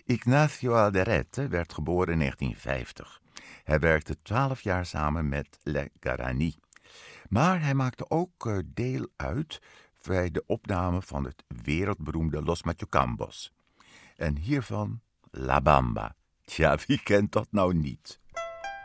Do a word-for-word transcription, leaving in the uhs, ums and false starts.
Ignacio Alderete werd geboren in negentien vijftig. Hij werkte twaalf jaar samen met Le Garani. Maar hij maakte ook uh, deel uit bij de opname van het wereldberoemde Los Machucambos. En hiervan La Bamba. Tja, wie kent dat nou niet?